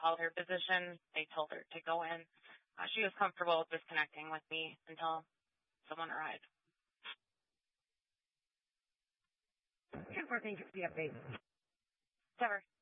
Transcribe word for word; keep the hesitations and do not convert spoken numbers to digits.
called her physician. They told her to go in. Uh, she was comfortable disconnecting with me until someone arrived. ten four, thank you for the update. Never.